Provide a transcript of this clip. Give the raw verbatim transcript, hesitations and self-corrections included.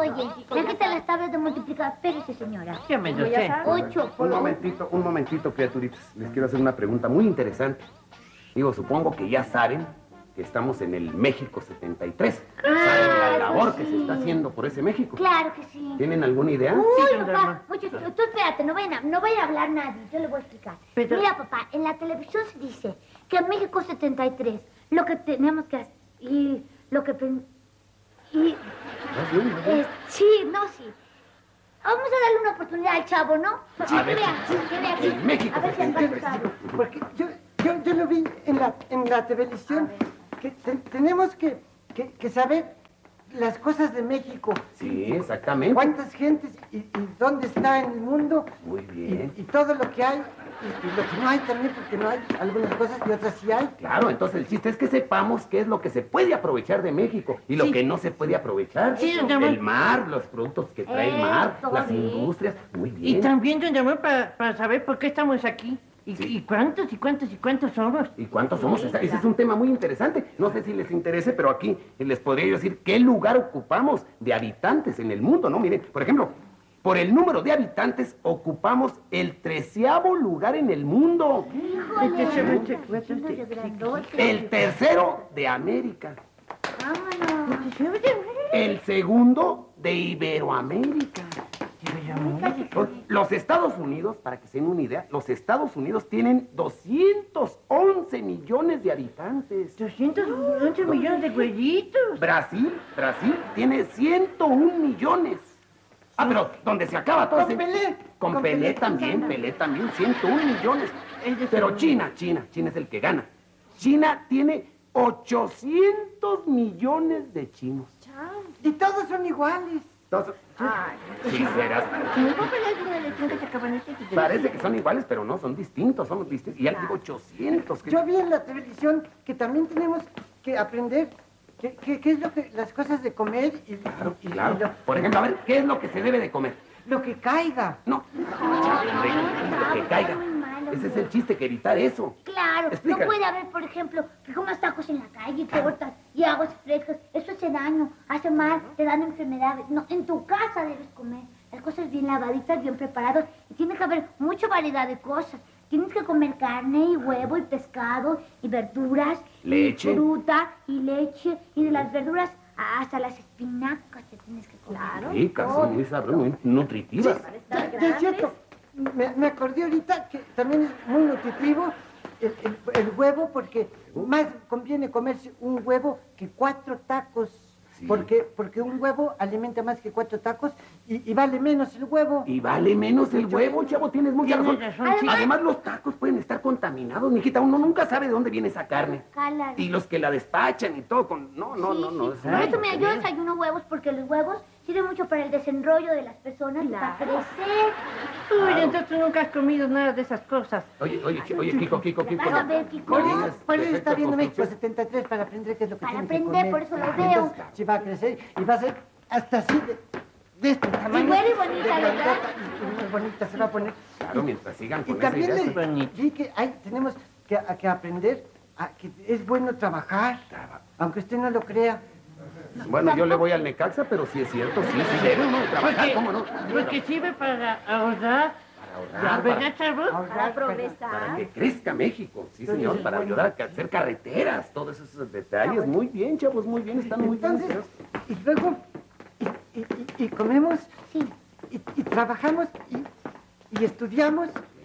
Oye, ya que te las tablas de multiplicar, espérese, señora. ¿Qué me lo sé? Ocho por Un momentito, un momentito, criaturitas. Les quiero hacer una pregunta muy interesante. Digo, supongo que ya saben que estamos en el México setenta y tres. ¿Saben la labor que se está haciendo por ese México? Claro que sí. ¿Tienen alguna idea? Uy, Sí, papá, mucho, tú espérate, no vayan, a, no vaya a hablar nadie, yo le voy a explicar. Pero... Mira, papá, en la televisión se dice que en México setenta y tres lo que tenemos que hacer, y lo que... Y... Eh, sí, no, sí. Vamos a darle una oportunidad al chavo, ¿no? A ver, que vea, que el México a ver si setenta y tres. alcanza. Porque yo, yo, yo lo vi en la, en la televisión, que te- tenemos que, que, que saber las cosas de México. Sí, exactamente. Cuántas gentes y, y dónde está en el mundo. Muy bien. Y, y todo lo que hay y, y lo que no hay también, porque no hay algunas cosas y otras sí hay. Claro, entonces el chiste es que sepamos qué es lo que se puede aprovechar de México y lo Sí. que no se puede aprovechar. Sí, don Ramón. El mar, los productos que trae el mar, Eso, las sí. industrias. Muy Y bien. también, don Ramón, para, para saber por qué estamos aquí. Y, Sí. y cuántos, y cuántos, y cuántos somos. ¿Y cuántos somos? Esa- Ese es un tema muy interesante. No sé si les interese, pero aquí les podría yo decir qué lugar ocupamos de habitantes en el mundo, ¿no? Miren, por ejemplo, por el número de habitantes ocupamos el treceavo lugar en el mundo. El tercero de América. Vámonos. El segundo de Iberoamérica. Los Estados Unidos, para que se den una idea, los Estados Unidos tienen doscientos once millones de habitantes. doscientos once millones de güeyitos. Brasil, Brasil tiene ciento un millones. Ah, pero donde se acaba todo Con ese- Pelé. Con, Con Pelé, Pelé. también, Pelé también, ciento un millones. Es de Pero seguro. China, China, China es el que gana. China tiene ochocientos millones de chinos. Y todos son iguales. Entonces, Ay, sí, serás. ¿No compras alguna lección que se acaban de hacer? Parece que son iguales, pero no, son distintos, son distintos. Y ya les digo ochocientos. que- Yo vi en la televisión que también tenemos que aprender qué, qué, qué es lo que, las cosas de comer y, y- Claro, y- y claro. lo, Por ejemplo, a ver, ¿qué es lo que se debe de comer? lo que caiga. No, lo que caiga. muy malo, Ese es güey. el chiste, que evitar eso. Claro, Explícale. no puede haber, por ejemplo, que comas tacos en la calle, tortas y aguas frescas. Eso hace daño, hace mal, te dan enfermedades. No, en tu casa debes comer las cosas bien lavaditas, bien preparadas. Y tiene que haber mucha variedad de cosas. Tienes que comer carne y huevo y pescado y verduras. Leche. Y fruta y leche. Y de las verduras hasta las espinacas te tienes que comer. Claro. Ricas, son muy sabrosas, muy nutritivas. Ya, ya es cierto. Me, me acordé ahorita que también es muy nutritivo el, el- el huevo, porque más conviene comerse un huevo que cuatro tacos. Sí. Porque, porque un huevo alimenta más que cuatro tacos y, y vale menos el huevo. Y vale menos el huevo, chavo, tienes mucha Tienes razón. razón, sí. Además, los tacos pueden estar contaminados, mijita. Uno nunca sabe de dónde viene esa carne. Cala. Y los que la despachan y todo con... No, no, Sí, no, no. sí. es Por una eso, mira, yo porquería. desayuno huevos porque los huevos sirven mucho para el desenrollo de las personas y para crecer. Uy, entonces tú nunca has comido nada de esas cosas. Oye, oye, chi- oye, Kiko, Kiko, Kiko. Vas a ver, Kiko. Por ¿no eso, tienes por eso está defecto viendo México construcción? setenta y tres, para aprender qué es lo que Para tiene que aprender, comer. por eso lo Ah, veo. entonces, sí va a crecer y va a ser hasta así de, de este tamaño. buena y bonita, de ¿verdad? grandota, y muy bonita se va a poner. Claro, mientras sigan Y con esa también idea. le- está bonito. vi que hay, tenemos que, a- que aprender a que es bueno trabajar, aunque usted no lo crea. Bueno, yo le voy al Necaxa, pero sí es cierto, sí, sí debe uno de trabajar, Porque, ¿cómo no? porque sirve para ahorrar. Para ahorrar, ¿Verdad, para, Charbot? Ahorrar, para que crezca México, sí señor, para ayudar a hacer carreteras, todos esos detalles. Muy bien, chavos, muy bien, están muy bien. Entonces, y luego, y, y- y- y comemos, Sí. y, y trabajamos, y, y estudiamos,